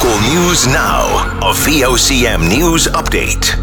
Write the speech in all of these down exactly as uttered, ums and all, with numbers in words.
Local news now. A V O C M News Update.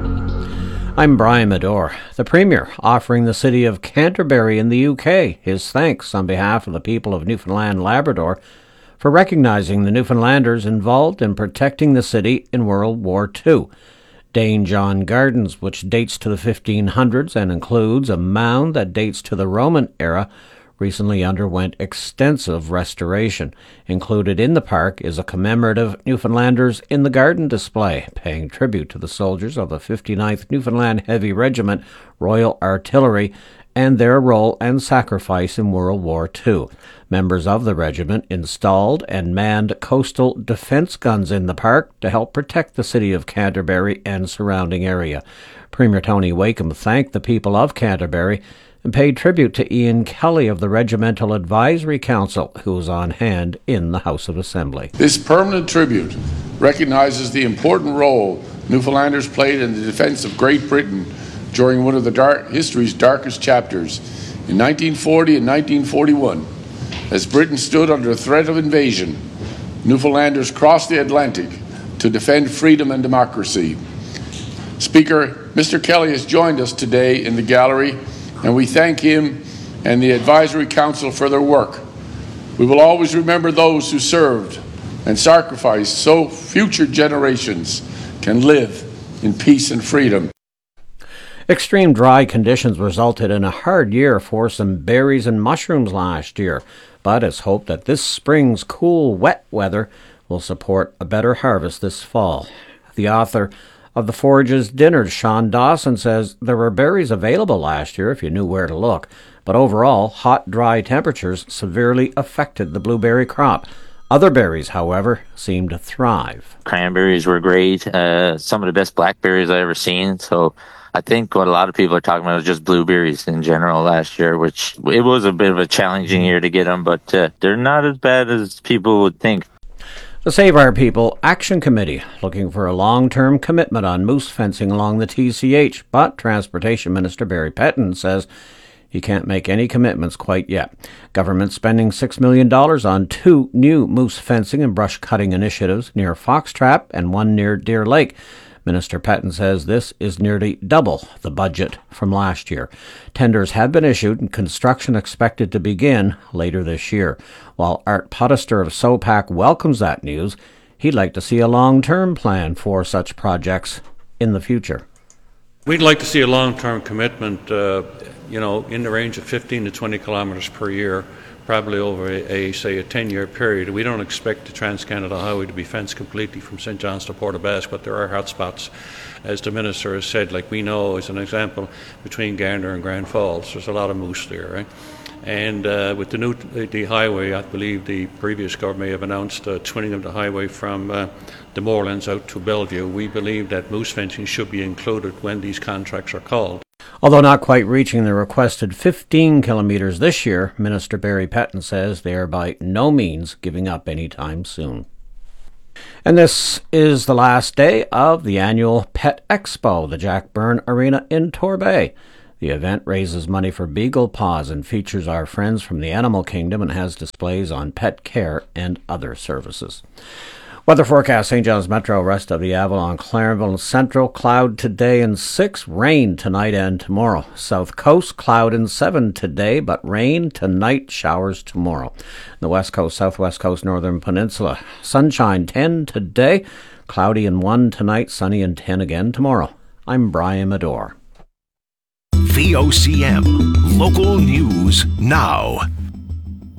I'm Brian Medore. The Premier offering the city of Canterbury in the U K his thanks on behalf of the people of Newfoundland Labrador for recognizing the Newfoundlanders involved in protecting the city in World War Two. Dane John Gardens, which dates to the fifteen hundreds and includes a mound that dates to the Roman era, recently underwent extensive restoration. Included in the park is a commemorative Newfoundlanders in the Garden display, paying tribute to the soldiers of the fifty-ninth Newfoundland Heavy Regiment Royal Artillery and their role and sacrifice in World War Two. Members of the regiment installed and manned coastal defense guns in the park to help protect the city of Canterbury and surrounding area. Premier Tony Wakeham thanked the people of Canterbury and paid tribute to Ian Kelly of the Regimental Advisory Council, who was on hand in the House of Assembly. This permanent tribute recognizes the important role Newfoundlanders played in the defense of Great Britain during one of the dark, history's darkest chapters. In nineteen forty and nineteen forty-one, as Britain stood under threat of invasion, Newfoundlanders crossed the Atlantic to defend freedom and democracy. Speaker, Mister Kelly has joined us today in the gallery, and we thank him and the Advisory Council for their work. We will always remember those who served and sacrificed so future generations can live in peace and freedom. Extreme dry conditions resulted in a hard year for some berries and mushrooms last year, but it's hoped that this spring's cool, wet weather will support a better harvest this fall. The author of the Forages Dinners, Sean Dawson, says there were berries available last year if you knew where to look, but overall, hot, dry temperatures severely affected the blueberry crop. Other berries, however, seemed to thrive. Cranberries were great, uh, some of the best blackberries I've ever seen, so I think what a lot of people are talking about is just blueberries in general last year, which it was a bit of a challenging year to get them, but uh, they're not as bad as people would think. The Save Our People Action Committee looking for a long-term commitment on moose fencing along the T C H, but Transportation Minister Barry Petton says he can't make any commitments quite yet. Government spending six million dollars on two new moose fencing and brush cutting initiatives near Foxtrap and one near Deer Lake. Minister Petton says this is nearly double the budget from last year. Tenders have been issued and construction expected to begin later this year. While Art Potister of SOPAC welcomes that news, he'd like to see a long-term plan for such projects in the future. We'd like to see a long-term commitment, uh, you know, in the range of fifteen to twenty kilometres per year, probably over a, a say, a ten-year period. We don't expect the Trans-Canada Highway to be fenced completely from Saint John's to Port aux Basques, but there are hotspots, as the Minister has said. Like we know, as an example, between Garner and Grand Falls, there's a lot of moose there, right? And uh, with the new the highway, I believe the previous government may have announced uh, twinning of the highway from uh, the Moorlands out to Bellevue. We believe that moose fencing should be included when these contracts are called. Although not quite reaching the requested fifteen kilometres this year, Minister Barry Petton says they are by no means giving up anytime soon. And this is the last day of the annual Pet Expo, the Jack Byrne Arena in Torbay. The event raises money for Beagle Paws and features our friends from the animal kingdom and has displays on pet care and other services. Weather forecast, Saint John's Metro, rest of the Avalon, Clarenville and Central, cloud today and six, rain tonight and tomorrow. South Coast, cloud and seven today, but rain tonight, showers tomorrow. The West Coast, Southwest Coast, Northern Peninsula, sunshine ten today, cloudy and one tonight, sunny and ten again tomorrow. I'm Brian Medore. V O C M Local News Now.